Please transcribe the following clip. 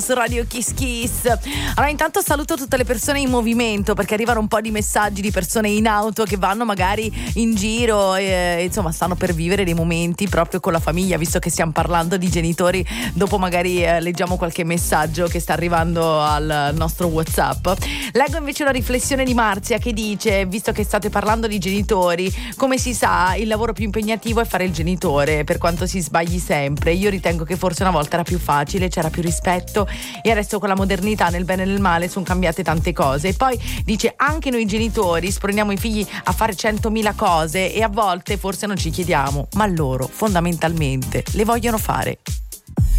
su Radio Kiss Kiss. Allora, intanto saluto tutte le persone in movimento, perché arrivano un po' di messaggi di persone in auto che vanno magari in giro e insomma stanno per vivere dei momenti proprio con la famiglia, visto che stiamo parlando di genitori. Dopo magari leggiamo qualche messaggio che sta arrivando al nostro WhatsApp. Leggo invece una riflessione di Marzia che dice: visto che state parlando di genitori, come si sa, il lavoro più impegnativo è fare il genitore, per quanto si sbagli sempre. Io ritengo che forse una volta era più facile, c'era più rispetto, e adesso con la modernità, nel bene e nel male, sono cambiate tante cose. E poi dice: anche noi genitori sproniamo i figli a fare 100.000 cose e a volte forse non ci chiediamo, ma loro fondamentalmente le vogliono fare.